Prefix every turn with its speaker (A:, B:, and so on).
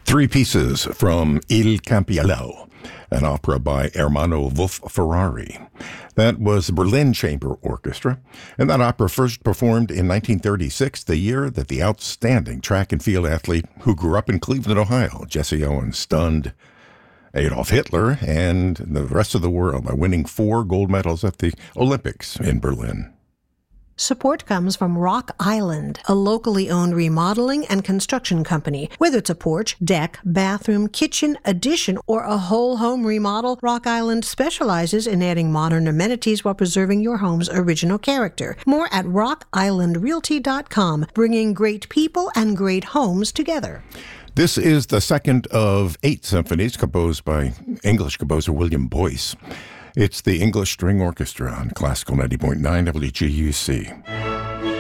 A: Three pieces from Il Campiello, an opera by Ermanno Wolf Ferrari. That was the Berlin Chamber Orchestra, and that opera first performed in 1936, the year that the outstanding track and field athlete who grew up in Cleveland, Ohio, Jesse Owens, stunned Adolf Hitler and the rest of the world by winning 4 gold medals at the Olympics in Berlin.
B: Support comes from Rock Island, a locally owned remodeling and construction company. Whether it's a porch, deck, bathroom, kitchen, addition, or a whole home remodel, Rock Island specializes in adding modern amenities while preserving your home's original character. More at rockislandrealty.com, bringing great people and great homes together.
A: This is the second of 8 symphonies composed by English composer William Boyce. It's the English String Orchestra on Classical 90.9 WGUC.